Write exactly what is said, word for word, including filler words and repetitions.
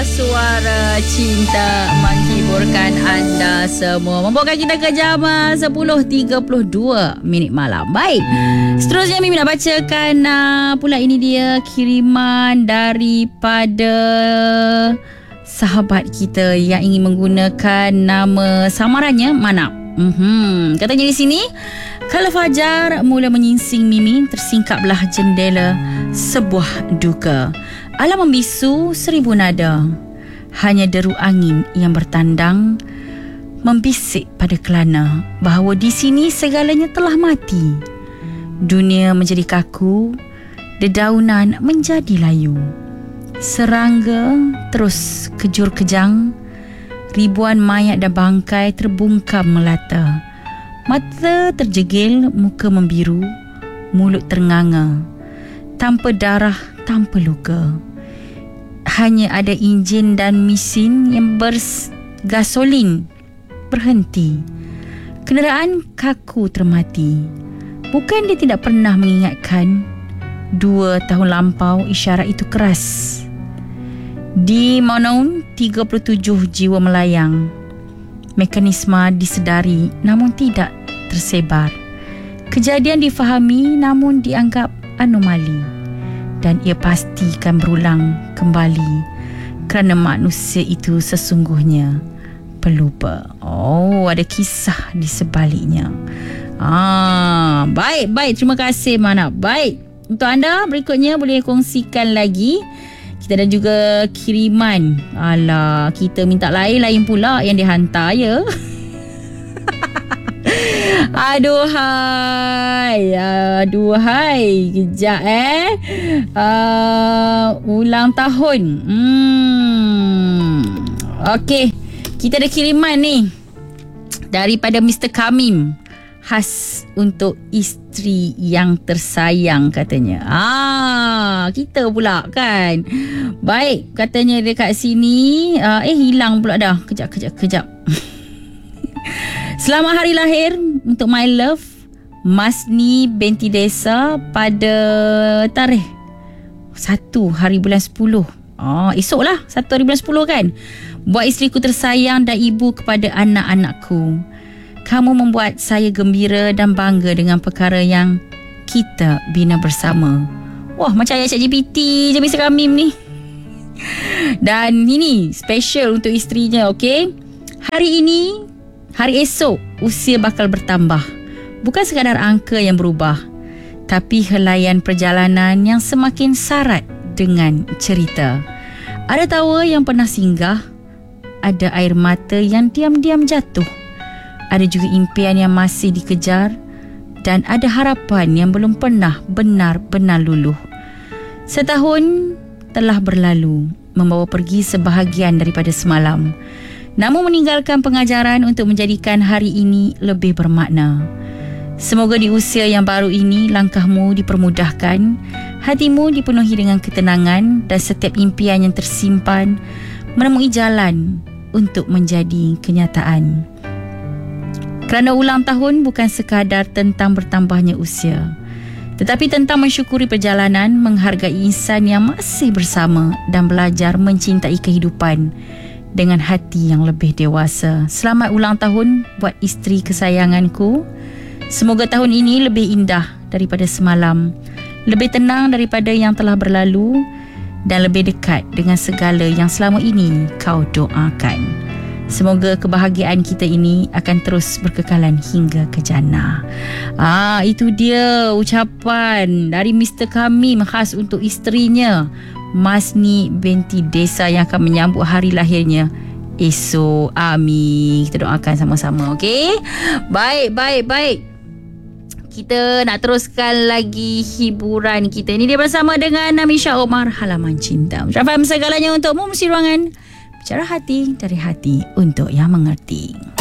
Suara Cinta menghiburkan anda semua, membawakan kita ke jam sepuluh tiga puluh dua minit malam. Baik, seterusnya Mimi nak bacakan uh, pula ini dia kiriman daripada sahabat kita yang ingin menggunakan nama samarannya Manap. Mm-hmm. Katanya di sini, kalau fajar mula menyingsing Mimi, tersingkaplah jendela sebuah duka. Alam membisu seribu nada, hanya deru angin yang bertandang membisik pada kelana bahawa di sini segalanya telah mati. Dunia menjadi kaku, dedaunan menjadi layu. Serangga terus kejur-kejang, ribuan mayat dan bangkai terbungkam melata. Mata terjegil, muka membiru, mulut ternganga, tanpa darah, tanpa luka. Hanya ada enjin dan mesin yang bergasolin berhenti. Kenderaan kaku termati. Bukan dia tidak pernah mengingatkan, dua tahun lampau isyarat itu keras. Di Manaun, tiga puluh tujuh jiwa melayang. Mekanisme disedari namun tidak tersebar. Kejadian difahami namun dianggap anomali. Dan ia pastikan berulang kembali kerana manusia itu sesungguhnya pelupa. Oh, ada kisah di sebaliknya. Ah, baik, baik. Terima kasih, Manap. Baik. Untuk anda, berikutnya boleh kongsikan lagi. Kita ada juga kiriman. Alah, kita minta lain-lain pula yang dihantar, ya. Aduhai, aduhai. Kejap eh. Uh, ulang tahun. Hmm. Okey, kita ada kiriman ni daripada mister Kamim, khas untuk isteri yang tersayang katanya. Ah, kita pula kan. Baik, katanya dekat sini uh, eh hilang pula dah. Kejap, kejap, kejap. Selamat hari lahir untuk my love Masni binti Desa pada tarikh satu hari bulan sepuluh. Oh, esok lah satu hari bulan sepuluh kan. Buat isteriku tersayang dan ibu kepada anak-anakku. Kamu membuat saya gembira dan bangga dengan perkara yang kita bina bersama. Wah, macam ayat ChatGPT je mister Kamim ni. Dan ini special untuk isterinya, okey? Hari ini, hari esok, usia bakal bertambah. Bukan sekadar angka yang berubah, tapi helaian perjalanan yang semakin syarat dengan cerita. Ada tawa yang pernah singgah, ada air mata yang diam-diam jatuh. Ada juga impian yang masih dikejar, dan ada harapan yang belum pernah benar-benar luluh. Setahun telah berlalu, membawa pergi sebahagian daripada semalam, namun meninggalkan pengajaran untuk menjadikan hari ini lebih bermakna. Semoga di usia yang baru ini langkahmu dipermudahkan, hatimu dipenuhi dengan ketenangan dan setiap impian yang tersimpan menemui jalan untuk menjadi kenyataan. Kerana ulang tahun bukan sekadar tentang bertambahnya usia, tetapi tentang mensyukuri perjalanan, menghargai insan yang masih bersama dan belajar mencintai kehidupan dengan hati yang lebih dewasa. Selamat ulang tahun buat isteri kesayanganku. Semoga tahun ini lebih indah daripada semalam, lebih tenang daripada yang telah berlalu, dan lebih dekat dengan segala yang selama ini kau doakan. Semoga kebahagiaan kita ini akan terus berkekalan hingga ke jannah. Ah, itu dia ucapan dari mister Kamim khas untuk isterinya, Masni binti Desa, yang akan menyambut hari lahirnya esok. Amin. Kita doakan sama-sama, okey? Baik, baik, baik. Kita nak teruskan lagi hiburan kita. Ini dia bersama dengan Namisha Omar, Halaman Cinta. Syafam segalanya untukmu, mesti ruangan bicara hati dari hati untuk yang mengerti.